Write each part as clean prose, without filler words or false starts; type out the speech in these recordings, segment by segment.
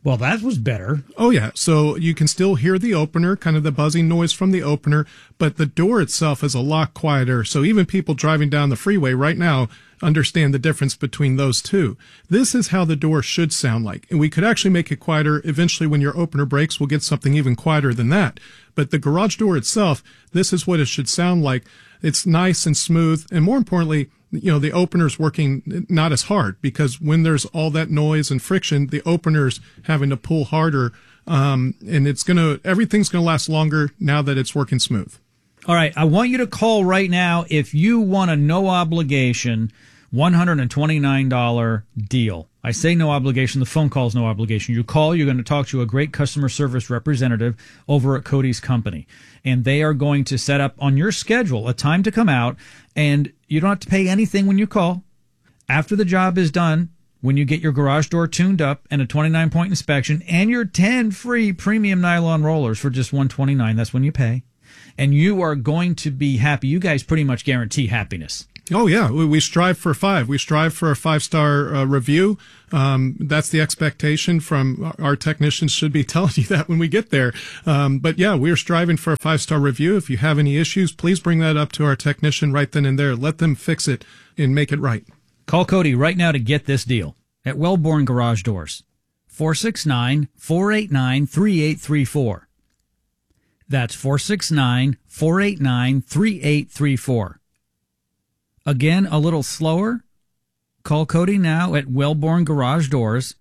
Well, that was better. Oh, yeah. So you can still hear the opener, kind of the buzzing noise from the opener, but the door itself is a lot quieter. So even people driving down the freeway right now understand the difference between those two. This is how the door should sound like. And we could actually make it quieter. Eventually, when your opener breaks, we'll get something even quieter than that. But the garage door itself, this is what it should sound like. It's nice and smooth. And more importantly, the opener's working not as hard, because when there's all that noise and friction, the opener's having to pull harder. And everything's going to last longer now that it's working smooth. All right. I want you to call right now if you want a no obligation $129 deal. I say no obligation. The phone call is no obligation. You call, you're going to talk to a great customer service representative over at Cody's company, and they are going to set up on your schedule a time to come out, and you don't have to pay anything when you call. After the job is done, when you get your garage door tuned up and a 29-point inspection and your 10 free premium nylon rollers for just $129, that's when you pay. And you are going to be happy. You guys pretty much guarantee happiness. Oh, yeah. We strive for 5. We strive for a 5-star review. That's the expectation from our technicians. Should be telling you that when we get there. But yeah, we're striving for a 5-star review. If you have any issues, please bring that up to our technician right then and there. Let them fix it and make it right. Call Cody right now to get this deal at Wellborn Garage Doors. 469-489-3834. That's 469-489-3834. Again, a little slower. Call Cody now at Wellborn Garage Doors,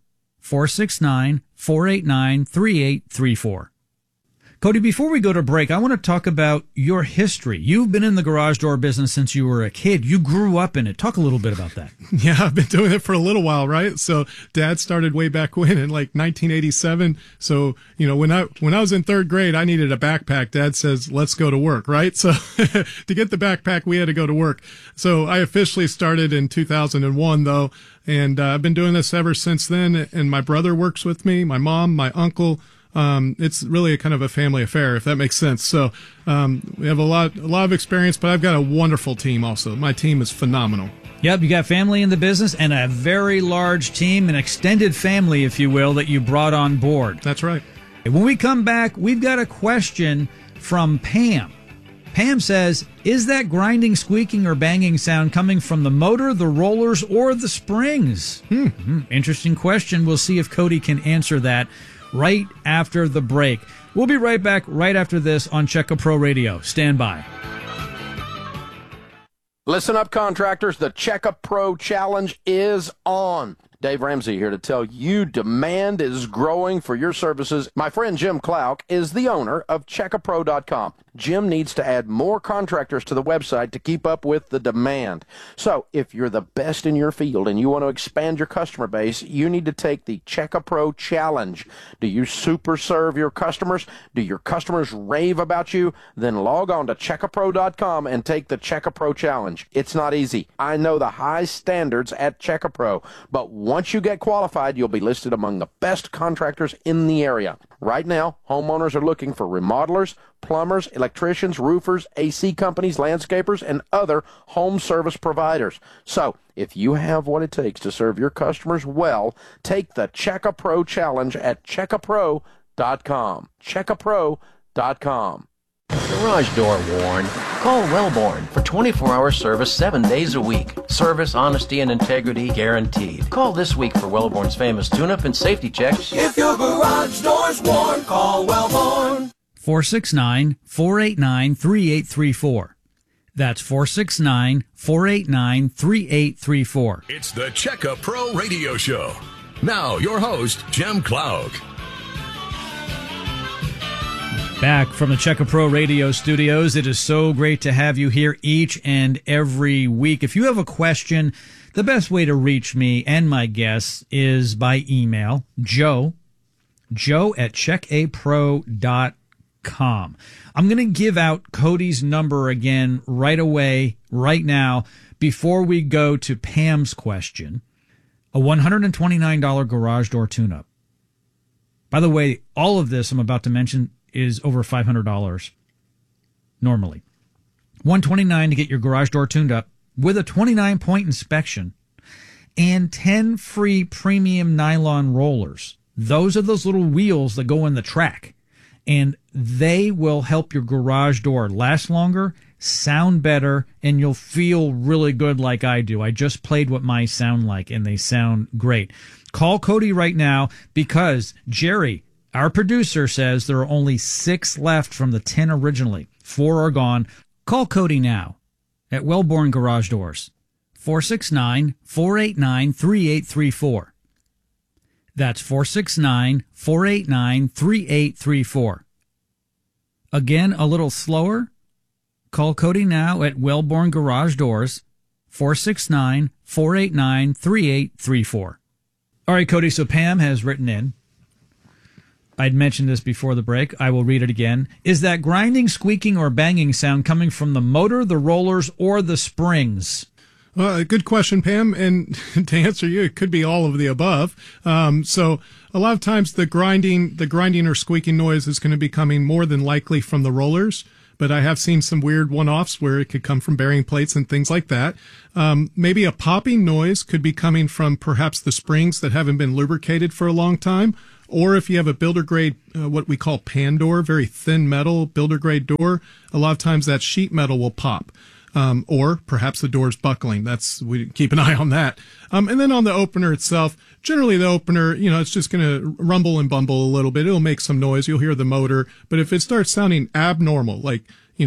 469-489-3834. Cody, before we go to break, I want to talk about your history. You've been in the garage door business since you were a kid. You grew up in it. Talk a little bit about that. Yeah, I've been doing it for a little while, right? So Dad started way back when in like 1987. So, when I was in 3rd grade, I needed a backpack. Dad says, let's go to work, right? So to get the backpack, we had to go to work. So I officially started in 2001 though. And I've been doing this ever since then. And my brother works with me, my mom, my uncle. It's really a kind of a family affair, if that makes sense. So, we have a lot of experience, but I've got a wonderful team also. My team is phenomenal. Yep, you got family in the business and a very large team, an extended family, if you will, that you brought on board. That's right. When we come back, we've got a question from Pam. Pam says, is that grinding, squeaking, or banging sound coming from the motor, the rollers, or the springs? Interesting question. We'll see if Cody can answer that right after the break. We'll be right back right after this on Check-A-Pro Radio. Stand by. Listen up, contractors. The Check-A-Pro Challenge is on. Dave Ramsey here to tell you demand is growing for your services. My friend Jim Klauck is the owner of Checkapro.com. Jim needs to add more contractors to the website to keep up with the demand. So if you're the best in your field and you want to expand your customer base, you need to take the Check-A-Pro Challenge. Do you super serve your customers? Do your customers rave about you? Then log on to Checkapro.com and take the Check-A-Pro Challenge. It's not easy. I know the high standards at Check-A-Pro, but once you get qualified, you'll be listed among the best contractors in the area. Right now, homeowners are looking for remodelers, plumbers, electricians, roofers, AC companies, landscapers, and other home service providers. So, if you have what it takes to serve your customers well, take the Check-A-Pro Challenge at Checkapro.com. Checkapro.com. Garage door worn? Call Wellborn for 24-hour service 7 days a week. Service, honesty, and integrity guaranteed. Call this week for Wellborn's famous tune-up and safety checks. If your garage door's worn, call Wellborn. 469-489-3834. That's 469-489-3834. It's the Check-A-Pro Radio Show. Now, your host, Jim Klauck. Back from the Check-A-Pro Radio studios. It is so great to have you here each and every week. If you have a question, the best way to reach me and my guests is by email, joe at checkapro.com. I'm going to give out Cody's number again right away, right now, before we go to Pam's question. A $129 garage door tune-up. By the way, all of this I'm about to mention is over $500 normally. $129 to get your garage door tuned up with a 29-point inspection and 10 free premium nylon rollers. Those are those little wheels that go in the track, and they will help your garage door last longer, sound better, and you'll feel really good like I do. I just played what mine sound like, and they sound great. Call Cody right now because Jerry, our producer, says there are only 6 left from the 10 originally. 4 are gone. Call Cody now at Wellborn Garage Doors, 469-489-3834. That's 469-489-3834. Again, a little slower. Call Cody now at Wellborn Garage Doors, 469-489-3834. All right, Cody, so Pam has written in. I'd mentioned this before the break. I will read it again. Is that grinding, squeaking, or banging sound coming from the motor, the rollers, or the springs? Well, good question, Pam. And to answer you, it could be all of the above. So a lot of times the grinding or squeaking noise is going to be coming more than likely from the rollers. But I have seen some weird one-offs where it could come from bearing plates and things like that. Maybe a popping noise could be coming from perhaps the springs that haven't been lubricated for a long time. Or if you have a builder grade, what we call pan door, very thin metal builder grade door, a lot of times that sheet metal will pop. Or perhaps the door's buckling. We keep an eye on that. And then on the opener itself, generally the opener, it's just going to rumble and bumble a little bit. It'll make some noise. You'll hear the motor. But if it starts sounding abnormal, like,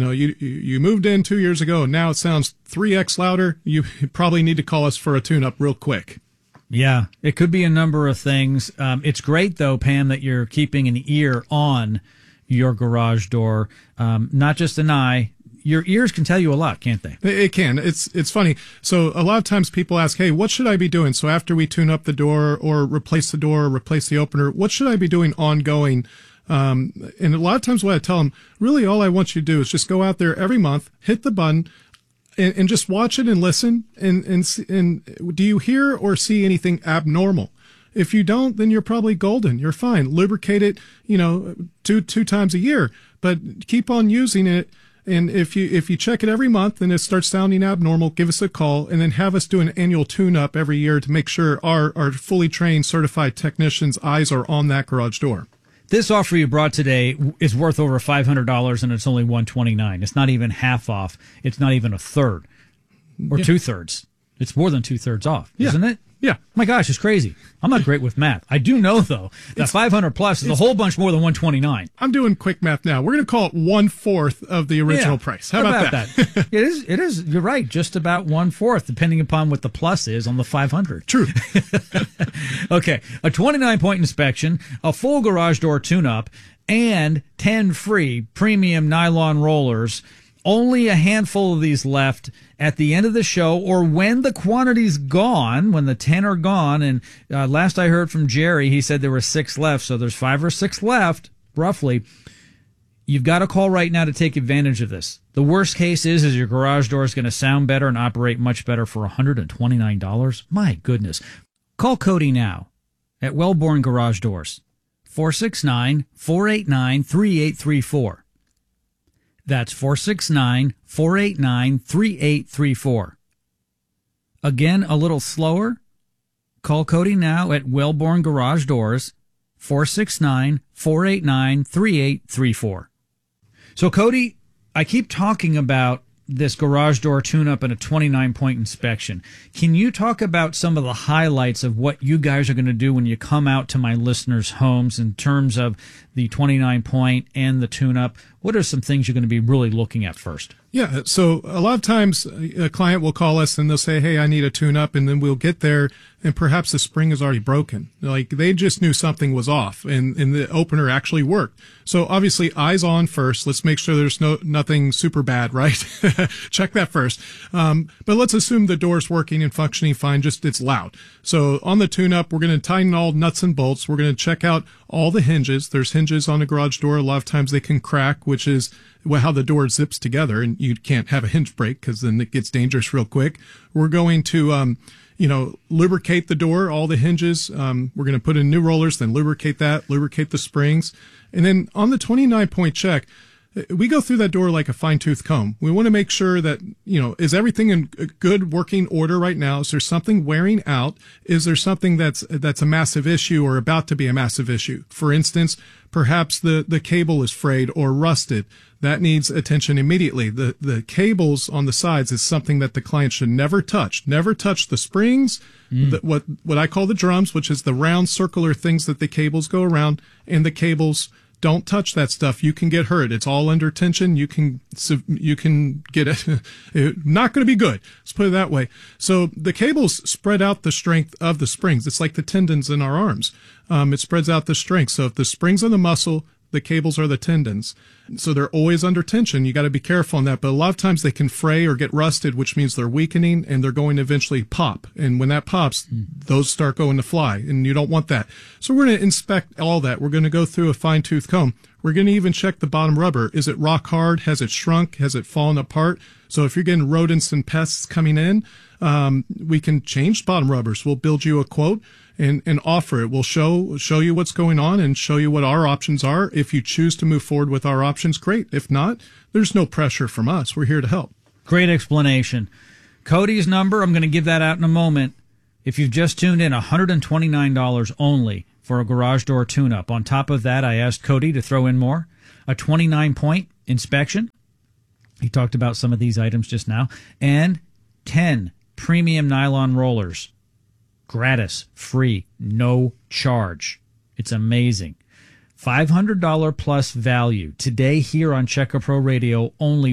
you moved in 2 years ago and now it sounds 3x louder, you probably need to call us for a tune-up real quick. Yeah, it could be a number of things. It's great, though, Pam, that you're keeping an ear on your garage door, not just an eye. Your ears can tell you a lot, can't they? It can. It's funny. So a lot of times people ask, hey, what should I be doing? So after we tune up the door or replace the door or replace the opener, what should I be doing ongoing? And a lot of times what I tell them, really all I want you to do is just go out there every month, hit the button, and just watch it and listen. And do you hear or see anything abnormal? If you don't, then you're probably golden. You're fine. Lubricate it, two times a year, but keep on using it. And if you check it every month and it starts sounding abnormal, give us a call and then have us do an annual tune-up every year to make sure our fully trained certified technicians' eyes are on that garage door. This offer you brought today is worth over $500 and it's only $129. It's not even half off. It's not even a third or 2/3. It's more than 2/3 off, isn't it? Yeah. My gosh, it's crazy. I'm not great with math. I do know, though, that 500 plus is a whole bunch more than 129. I'm doing quick math now. We're going to call it 1/4 of the original price. How about that? It is. You're right. Just about 1/4, depending upon what the plus is on the 500. True. Okay. A 29-point inspection, a full garage door tune-up, and 10 free premium nylon rollers. Only a handful of these left at the end of the show or when the quantity's gone, when the 10 are gone. And last I heard from Jerry, he said there were 6 left. So there's 5 or 6 left, roughly. You've got to call right now to take advantage of this. The worst case is your garage door is going to sound better and operate much better for $129. My goodness. Call Cody now at Wellborn Garage Doors, 469-489-3834. That's 469-489-3834. Again, a little slower. Call Cody now at Wellborn Garage Doors, 469-489-3834. So, Cody, I keep talking about this garage door tune-up and a 29-point inspection. Can you talk about some of the highlights of what you guys are going to do when you come out to my listeners' homes in terms of the 29-point and the tune-up? What are some things you're going to be really looking at first? Yeah, so a lot of times a client will call us and they'll say, hey, I need a tune-up, and then we'll get there and perhaps the spring is already broken. Like they just knew something was off and the opener actually worked. So obviously eyes on first. Let's make sure there's nothing super bad, right? Check that first. But let's assume the door's working and functioning fine, just it's loud. So on the tune-up, we're going to tighten all nuts and bolts. We're going to check out all the hinges. There's hinges on a garage door. A lot of times they can crack, which is how the door zips together, and you can't have a hinge break because then it gets dangerous real quick. We're going to, lubricate the door, all the hinges. We're going to put in new rollers, then lubricate the springs. And then on the 29-point check, we go through that door like a fine-tooth comb. We want to make sure that, is everything in good working order right now? Is there something wearing out? Is there something that's a massive issue or about to be a massive issue? For instance, perhaps the cable is frayed or rusted. That needs attention immediately. The cables on the sides is something that the client should never touch. Never touch the springs, what I call the drums, which is the round circular things that the cables go around, and the cables. Don't touch that stuff. You can get hurt. It's all under tension. You can get it. Not going to be good. Let's put it that way. So the cables spread out the strength of the springs. It's like the tendons in our arms. It spreads out the strength. So if the springs are the muscle, the cables are the tendons. So they're always under tension. You got to be careful on that. But a lot of times they can fray or get rusted, which means they're weakening and they're going to eventually pop. And when that pops, those start going to fly, and you don't want that. So we're going to inspect all that. We're going to go through a fine-tooth comb. We're going to even check the bottom rubber. Is it rock hard? Has it shrunk? Has it fallen apart? So if you're getting rodents and pests coming in, we can change bottom rubbers. We'll build you a quote and offer it. We'll show you what's going on and show you what our options are. If you choose to move forward with our options, great. If not, there's no pressure from us. We're here to help. Great explanation. Cody's number, I'm going to give that out in a moment. If you've just tuned in, $129 only for a garage door tune-up. On top of that, I asked Cody to throw in more. A 29-point inspection. He talked about some of these items just now. And 10 premium nylon rollers. Gratis, free, no charge. It's amazing. $500 plus value. Today here on Checka Pro Radio, only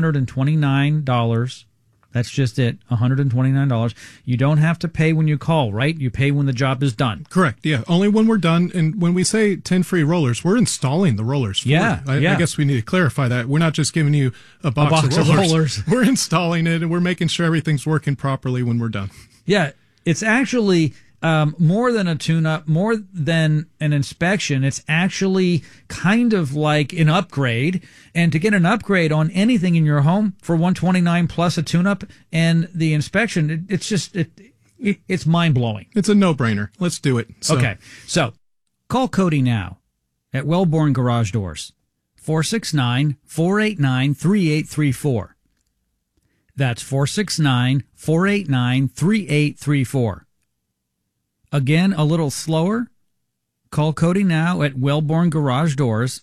$129. That's just it, $129. You don't have to pay when you call, right? You pay when the job is done. Correct, yeah. Only when we're done. And when we say 10 free rollers, we're installing the rollers for you. I guess we need to clarify that. We're not just giving you a box of rollers. We're installing it, and we're making sure everything's working properly when we're done. Yeah, it's actually more than a tune-up, more than an inspection. It's actually kind of like an upgrade. And to get an upgrade on anything in your home for $129 plus a tune-up and the inspection, it's mind-blowing. It's a no-brainer. Let's do it. Okay, so call Cody now at Wellborn Garage Doors, 469-489-3834. That's 469-489-3834. Again, a little slower. Call Cody now at Wellborn Garage Doors,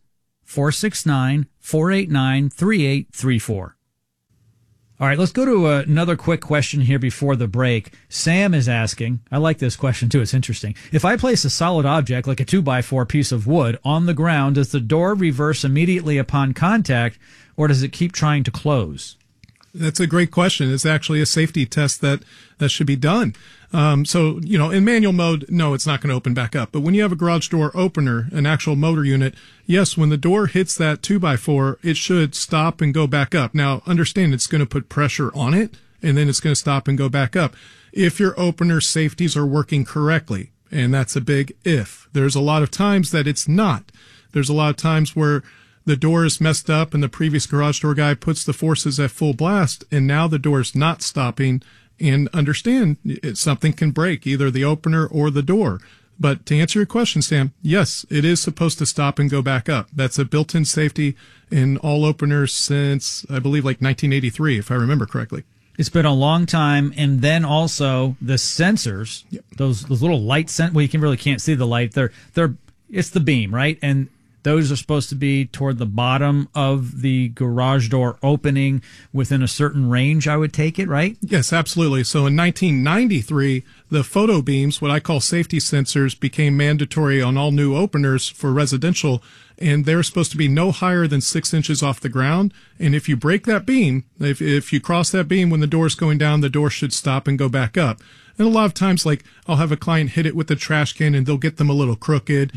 469-489-3834. All right, let's go to another quick question here before the break. Sam is asking, I like this question too, it's interesting. If I place a solid object like a 2x4 piece of wood on the ground, does the door reverse immediately upon contact, or does it keep trying to close? That's a great question. It's actually a safety test that should be done. So, in manual mode, no, it's not going to open back up. But when you have a garage door opener, an actual motor unit, yes, when the door hits that 2x4, it should stop and go back up. Now, understand it's going to put pressure on it, and then it's going to stop and go back up. If your opener safeties are working correctly, and that's a big if. There's a lot of times that it's not. There's a lot of times where the door is messed up and the previous garage door guy puts the forces at full blast, and now the door is not stopping. And understand, something can break, either the opener or the door. But to answer your question, Sam, yes, it is supposed to stop and go back up. That's a built-in safety in all openers since, I believe, like 1983, if I remember correctly. It's been a long time. And then also the sensors, yep. those little light well, you can't see the light. It's the beam, right? And those are supposed to be toward the bottom of the garage door opening within a certain range, I would take it, right? Yes, absolutely. So in 1993, the photo beams, what I call safety sensors, became mandatory on all new openers for residential, and they're supposed to be no higher than 6 inches off the ground. And if you break that beam, if you cross that beam when the door's going down, the door should stop and go back up. And a lot of times, like, I'll have a client hit it with the trash can and they'll get them a little crooked,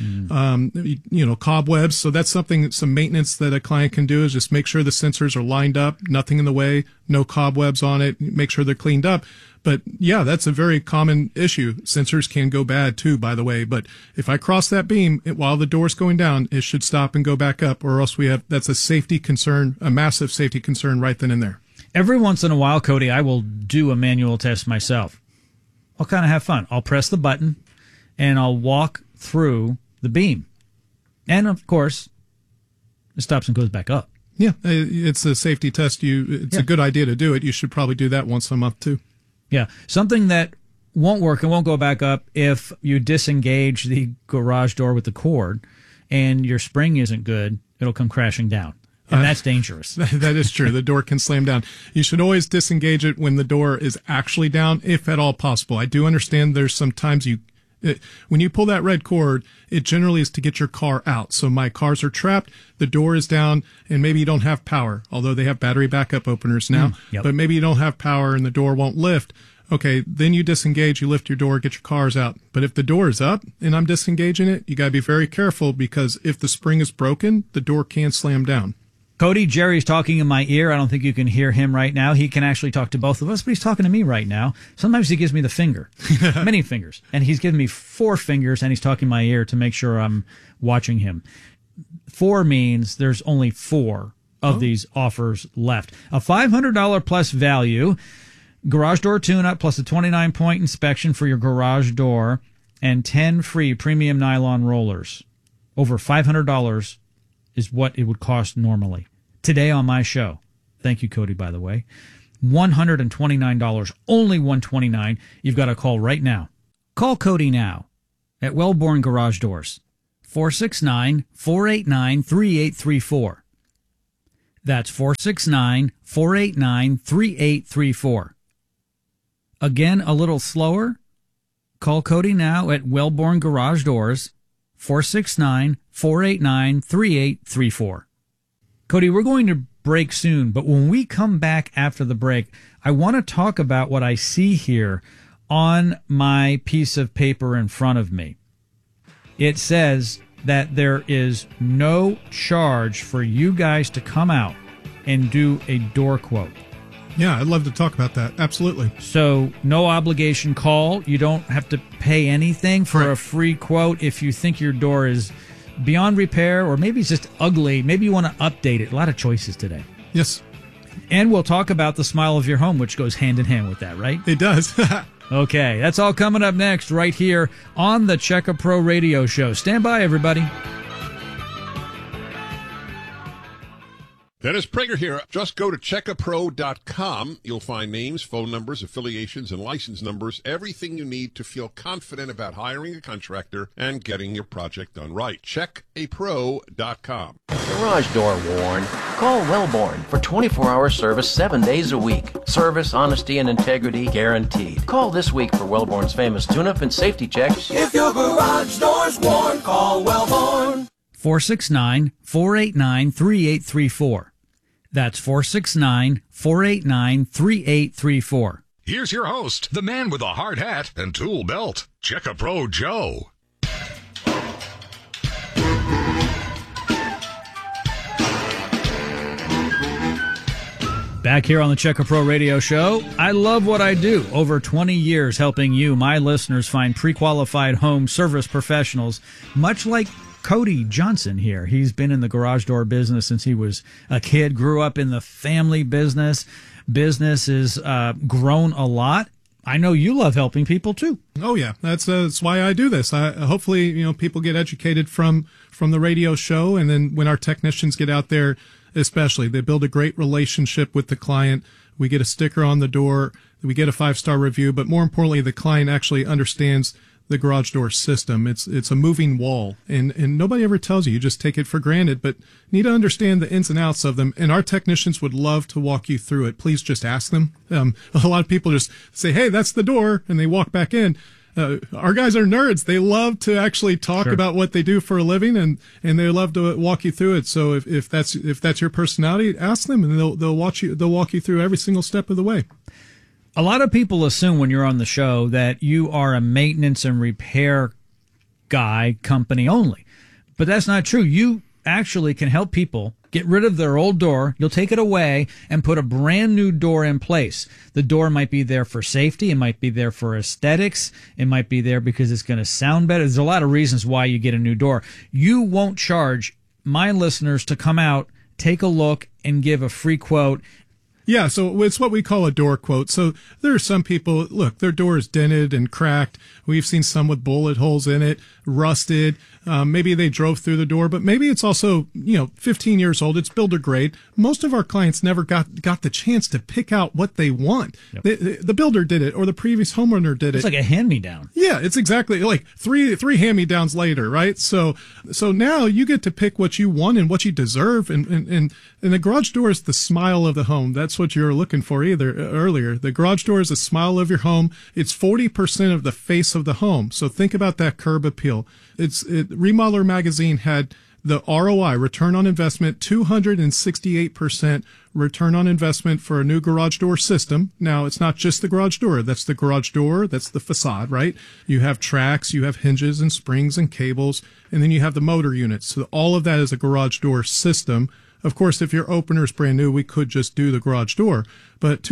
cobwebs. So that's some maintenance that a client can do, is just make sure the sensors are lined up, nothing in the way, no cobwebs on it, make sure they're cleaned up. But yeah, that's a very common issue. Sensors can go bad too, by the way. But if I cross that beam while the door's going down, it should stop and go back up, or else that's a safety concern, a massive safety concern right then and there. Every once in a while, Cody, I will do a manual test myself. I'll kind of have fun. I'll press the button and I'll walk through the beam. And of course, it stops and goes back up. Yeah, it's a safety test. It's a good idea to do it. You should probably do that once a month too. Yeah, something that won't work and won't go back up if you disengage the garage door with the cord and your spring isn't good, it'll come crashing down. And that's dangerous. That is true. The door can slam down. You should always disengage it when the door is actually down, if at all possible. I do understand there's sometimes when you pull that red cord, it generally is to get your car out. So my cars are trapped, the door is down, and maybe you don't have power, although they have battery backup openers now. But maybe you don't have power and the door won't lift. Okay, then you disengage, you lift your door, get your cars out. But if the door is up and I'm disengaging it, you got to be very careful, because if the spring is broken, the door can slam down. Cody, Jerry's talking in my ear. I don't think you can hear him right now. He can actually talk to both of us, but he's talking to me right now. Sometimes he gives me the finger, many fingers, and he's giving me 4 fingers, and he's talking in my ear to make sure I'm watching him. 4 means there's only 4 of these offers left. A $500 plus value, garage door tune-up plus a 29-point inspection for your garage door, and 10 free premium nylon rollers. Over $500 is what it would cost normally. Today on my show, thank you, Cody, by the way, $129, only $129. You've got to call right now. Call Cody now at Wellborn Garage Doors, 469-489-3834. That's 469-489-3834. Again, a little slower. Call Cody now at Wellborn Garage Doors, 469-489-3834. Cody, we're going to break soon, but when we come back after the break, I want to talk about what I see here on my piece of paper in front of me. It says that there is no charge for you guys to come out and do a door quote. Yeah, I'd love to talk about that. Absolutely. So no obligation call. You don't have to pay anything for a free quote if you think your door is beyond repair, or maybe it's just ugly. Maybe you want to update it. A lot of choices today. Yes. And we'll talk about the smile of your home, which goes hand in hand with that, right? It does. Okay, that's all coming up next right here on the Checka Pro Radio Show. Stand by, everybody. Dennis Prager here. Just go to checkapro.com. You'll find names, phone numbers, affiliations, and license numbers, everything you need to feel confident about hiring a contractor and getting your project done right. Checkapro.com. Garage door worn? Call Wellborn for 24-hour service 7 days a week. Service, honesty, and integrity guaranteed. Call this week for Wellborn's famous tune-up and safety checks. If your garage door's worn, call Wellborn. 469-489-3834. That's 469-489-3834. Here's your host, the man with a hard hat and tool belt, Checka Pro Joe. Back here on the Checka Pro Radio Show, I love what I do. Over 20 years helping you, my listeners, find pre-qualified home service professionals, much like Cody Johnson here. He's been in the garage door business since he was a kid, grew up in the family business. Business has grown a lot. I know you love helping people too. Oh yeah, that's why I do this. Hopefully, people get educated from the radio show, and then when our technicians get out there, especially, they build a great relationship with the client. We get a sticker on the door, we get a 5-star review, but more importantly, the client actually understands the garage door system. It's a moving wall, and nobody ever tells you. You just take it for granted, but need to understand the ins and outs of them. And our technicians would love to walk you through it. Please just ask them. A lot of people just say, "Hey, that's the door," and they walk back in. Our guys are nerds. They love to actually talk about what they do for a living, and they love to walk you through it. So if that's your personality, ask them, and they'll walk you through every single step of the way. A lot of people assume when you're on the show that you are a maintenance and repair guy, company only. But that's not true. You actually can help people get rid of their old door. You'll take it away and put a brand new door in place. The door might be there for safety. It might be there for aesthetics. It might be there because it's going to sound better. There's a lot of reasons why you get a new door. You won't charge my listeners to come out, take a look, and give a free quote. Yeah, so it's what we call a door quote. So there are some people, look, their door is dented and cracked. We've seen some with bullet holes in it, rusted. Maybe they drove through the door, but maybe it's also, 15 years old. It's builder grade. Most of our clients never got the chance to pick out what they want. Yep. The builder did it, or the previous homeowner did it. It's like a hand-me-down. Yeah, it's exactly like three hand-me-downs later, right? So now you get to pick what you want and what you deserve, and the garage door is the smile of the home. That's what you're looking for earlier. The garage door is the smile of your home. It's 40% of the face of the home. So think about that curb appeal. Remodeler Magazine had the ROI, return on investment, 268% return on investment for a new garage door system. Now, it's not just the garage door. That's the garage door. That's the facade, right? You have tracks, you have hinges and springs and cables, and then you have the motor units. So all of that is a garage door system. Of course, if your opener is brand new, we could just do the garage door, but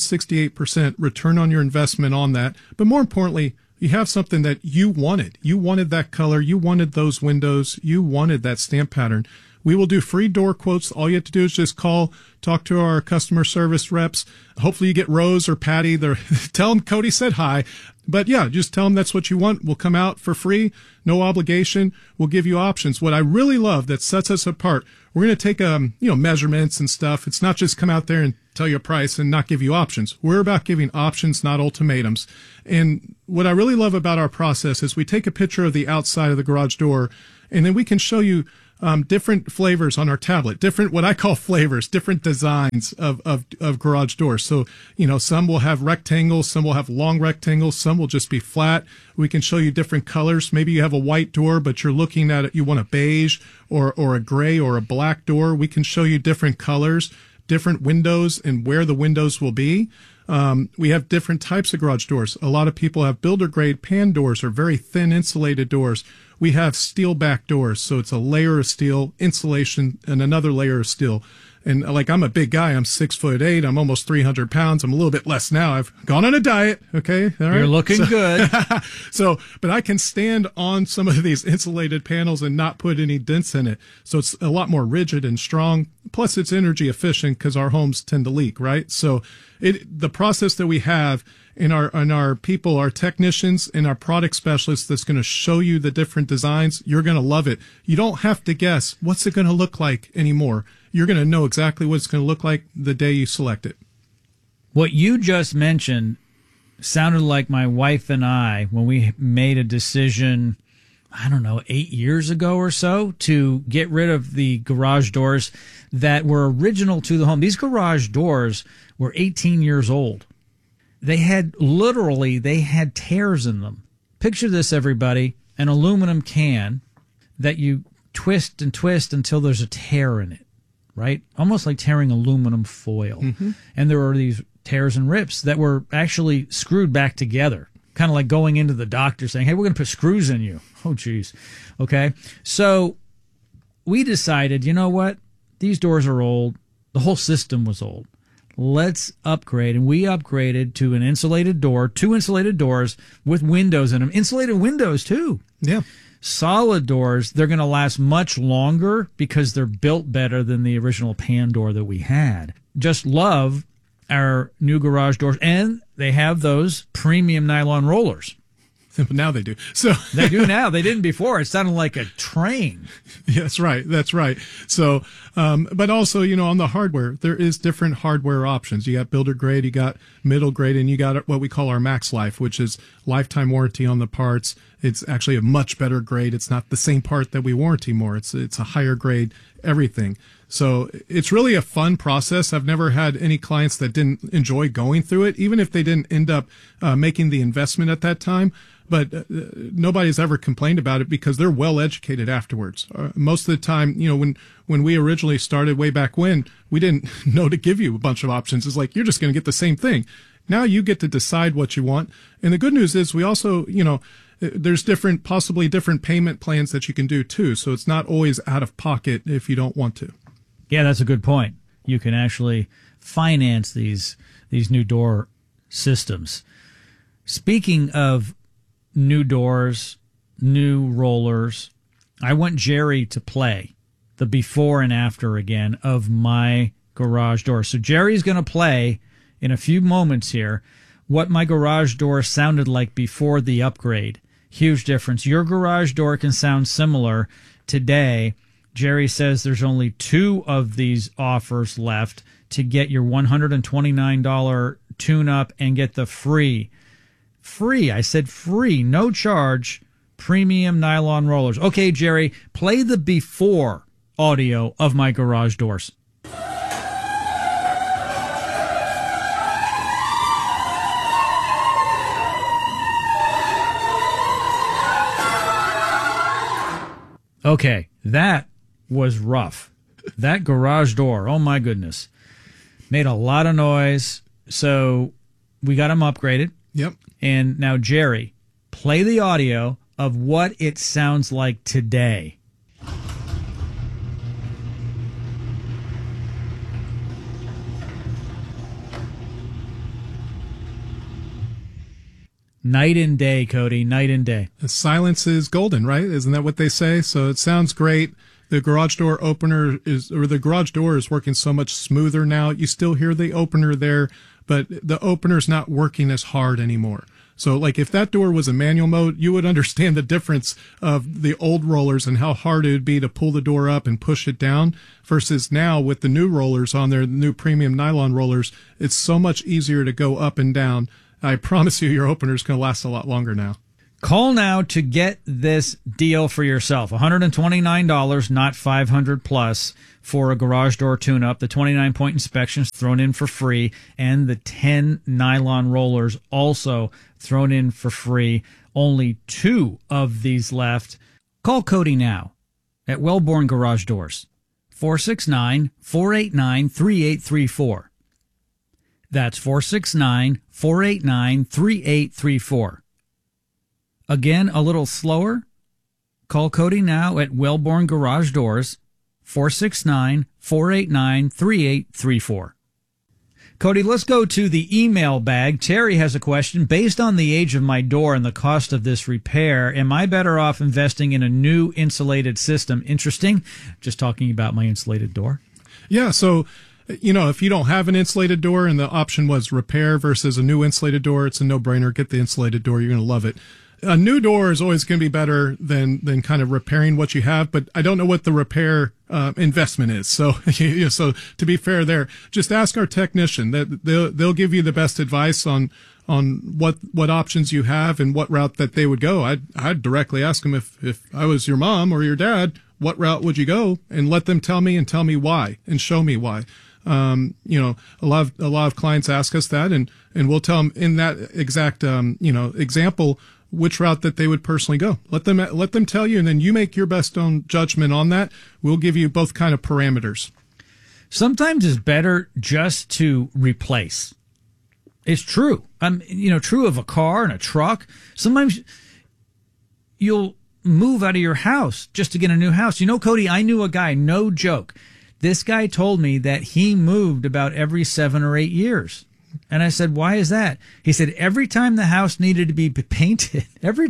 268% return on your investment on that. But more importantly, you have something that you wanted. You wanted that color. You wanted those windows. You wanted that stamp pattern. We will do free door quotes. All you have to do is just call, talk to our customer service reps. Hopefully you get Rose or Patty. Tell them Cody said hi. But yeah, just tell them that's what you want. We'll come out for free, no obligation. We'll give you options. What I really love that sets us apart, we're going to take measurements and stuff. It's not just come out there and tell you a price and not give you options. We're about giving options, not ultimatums. And what I really love about our process is we take a picture of the outside of the garage door, and then we can show you different flavors on our tablet, different, what I call flavors, different designs of garage doors. So, some will have rectangles, some will have long rectangles, some will just be flat. We can show you different colors. Maybe you have a white door, but you're looking at it, you want a beige or a gray or a black door. We can show you different colors, different windows, and where the windows will be. We have different types of garage doors. A lot of people have builder grade pan doors or very thin insulated doors. We have steel back doors. So it's a layer of steel, insulation, and another layer of steel. And like, I'm a big guy. I'm 6'8". I'm almost 300 pounds. I'm a little bit less now. I've gone on a diet. Okay. All right. You're looking good. But I can stand on some of these insulated panels and not put any dents in it. So it's a lot more rigid and strong. Plus it's energy efficient because our homes tend to leak, right? So the process that we have in our people, our technicians and our product specialists that's going to show you the different designs, you're going to love it. You don't have to guess what's it going to look like anymore. You're going to know exactly what it's going to look like the day you select it. What you just mentioned sounded like my wife and I, when we made a decision, 8 years ago or so, to get rid of the garage doors that were original to the home. These garage doors were 18 years old. They had tears in them. Picture this, everybody, an aluminum can that you twist and twist until there's a tear in it, right? Almost like tearing aluminum foil. Mm-hmm. And there were these tears and rips that were actually screwed back together, kind of like going into the doctor saying, hey, we're going to put screws in you. Oh, geez. Okay. So we decided, you know what? These doors are old. The whole system was old. Let's upgrade. And we upgraded to an insulated door, 2 insulated doors with windows in them. Insulated windows, too. Yeah. Solid doors. They're going to last much longer because they're built better than the original pan door that we had. Just love our new garage doors. And they have those premium nylon rollers. Now they do. So they do now. They didn't before. It sounded like a train. Yeah, that's right. That's right. So, but also, on the hardware, there is different hardware options. You got builder grade, you got middle grade, and you got what we call our Max Life, which is lifetime warranty on the parts. It's actually a much better grade. It's not the same part that we warranty more. It's a higher grade everything. So it's really a fun process. I've never had any clients that didn't enjoy going through it, even if they didn't end up making the investment at that time. But nobody's ever complained about it because they're well educated afterwards. Most of the time, when we originally started way back when, we didn't know to give you a bunch of options. It's like, you're just going to get the same thing. Now you get to decide what you want. And the good news is we also, there's possibly different payment plans that you can do too. So it's not always out of pocket if you don't want to. Yeah, that's a good point. You can actually finance these new door systems. Speaking of new doors, new rollers, I want Jerry to play the before and after again of my garage door. So Jerry's going to play in a few moments here what my garage door sounded like before the upgrade. Huge difference. Your garage door can sound similar today. Jerry says there's only 2 of these offers left to get your $129 tune-up and get the free, I said free, no charge, premium nylon rollers. Okay, Jerry, play the before audio of my garage doors. Okay, that was rough. That garage door, oh my goodness, made a lot of noise. So we got them upgraded. Yep. And now, Jerry, play the audio of what it sounds like today. Night and day, Cody, night and day. Silence is golden, right? Isn't that what they say? So it sounds great. The garage door opener the garage door is working so much smoother now. You still hear the opener there, but the opener's not working as hard anymore. So like if that door was a manual mode, you would understand the difference of the old rollers and how hard it would be to pull the door up and push it down versus now with the new rollers on there, the new premium nylon rollers, it's so much easier to go up and down. I promise you your opener's going to last a lot longer now. Call now to get this deal for yourself. $129, not $500 plus for a garage door tune-up. The 29-point inspections thrown in for free, and the 10 nylon rollers also thrown in for free. Only 2 of these left. Call Cody now at Wellborn Garage Doors. 469-489-3834. That's 469-489-3834. Again, a little slower. Call Cody now at Wellborn Garage Doors, 469-489-3834. Cody, let's go to the email bag. Terry has a question. Based on the age of my door and the cost of this repair, am I better off investing in a new insulated system? Interesting. Just talking about my insulated door. Yeah, so if you don't have an insulated door and the option was repair versus a new insulated door, it's a no-brainer. Get the insulated door. You're going to love it. A new door is always going to be better than kind of repairing what you have, but I don't know what the repair investment is. So, so to be fair there, just ask our technician. That they'll give you the best advice on what options you have and what route that they would go. I'd directly ask them if I was your mom or your dad, what route would you go, and let them tell me why and show me why. A lot of clients ask us that, and we'll tell them in that exact example which route that they would personally go. Let them tell you, and then you make your best own judgment on that. We'll give you both kind of parameters. Sometimes it's better just to replace. It's true. True of a car and a truck. Sometimes you'll move out of your house just to get a new house. Cody, I knew a guy, no joke. This guy told me that he moved about every 7 or 8 years. And I said, why is that? He said, every time the house needed to be painted,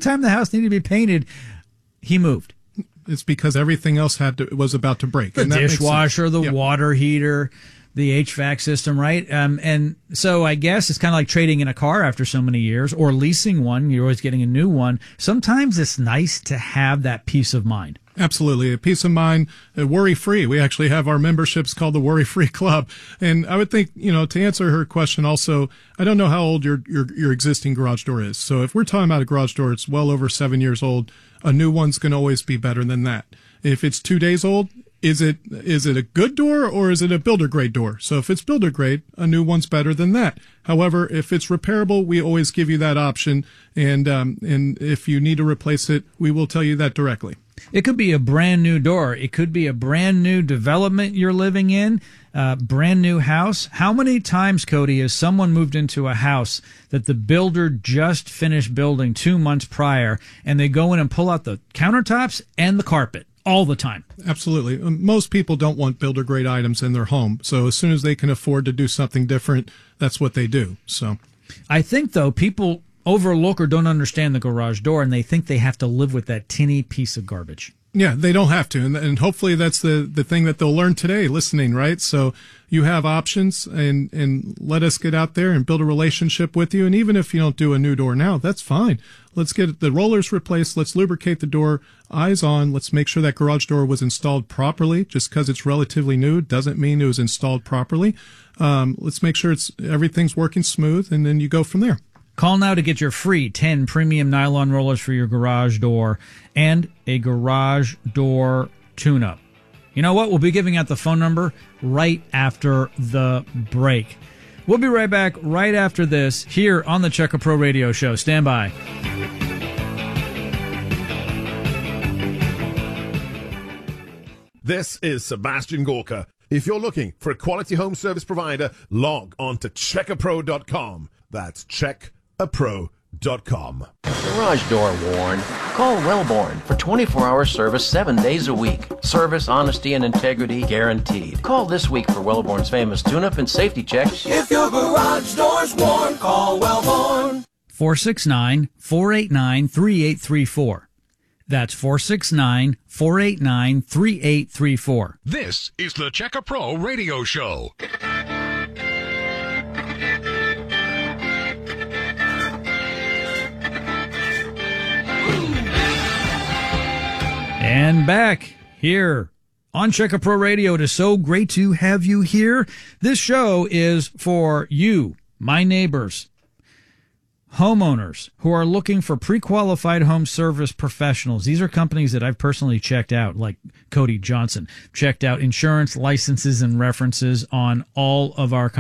he moved. It's because everything else was about to break. The dishwasher, the water heater, the HVAC system, right? And so I guess it's kind of like trading in a car after so many years or leasing one. You're always getting a new one. Sometimes it's nice to have that peace of mind. Absolutely. A peace of mind, worry-free. We actually have our memberships called the Worry-Free Club. And I would think, to answer her question also, I don't know how old your existing garage door is. So if we're talking about a garage door, it's well over 7 years old. A new one's going to always be better than that. If it's 2 days old, is it a good door or is it a builder grade door? So if it's builder grade, a new one's better than that. However, if it's repairable, we always give you that option. And if you need to replace it, we will tell you that directly. It could be a brand new door. It could be a brand new development you're living in, brand new house. How many times, Cody, has someone moved into a house that the builder just finished building 2 months prior, and they go in and pull out the countertops and the carpet all the time? Absolutely. Most people don't want builder grade items in their home. So as soon as they can afford to do something different, that's what they do. So I think, though, people overlook or don't understand the garage door, and they think they have to live with that tinny piece of garbage. Yeah, they don't have to. And hopefully that's the thing that they'll learn today listening, right? So you have options and let us get out there and build a relationship with you. And even if you don't do a new door now, that's fine. Let's get the rollers replaced. Let's lubricate the door, eyes on. Let's make sure that garage door was installed properly. Just because it's relatively new doesn't mean it was installed properly. Let's make sure everything's working smooth, and then you go from there. Call now to get your free 10 premium nylon rollers for your garage door and a garage door tune-up. You know what? We'll be giving out the phone number right after the break. We'll be right back right after this here on the Checka Pro Radio Show. Stand by. This is Sebastian Gorka. If you're looking for a quality home service provider, log on to checkapro.com. That's checkapro.com. Garage door worn? Call Wellborn for 24-hour service 7 days a week. Service, honesty, and integrity guaranteed. Call this week for Wellborn's famous tune-up and safety checks. If your garage door's worn, call Wellborn. 469-489-3834. That's 469-489-3834. This is the Checka Pro Radio Show. And back here on Checka Pro Radio. It is so great to have you here. This show is for you, my neighbors, homeowners who are looking for pre-qualified home service professionals. These are companies that I've personally checked out, like Cody Johnson. Checked out insurance, licenses, and references on all of our